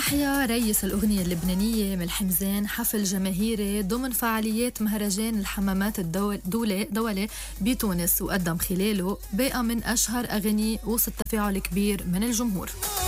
أحيا رئيس الأغنية اللبنانية ملحم زين حفل جماهيري ضمن فعاليات مهرجان الحمامات الدولي بتونس، وقدم خلاله باقة من أشهر أغاني وسط تفاعل كبير من الجمهور.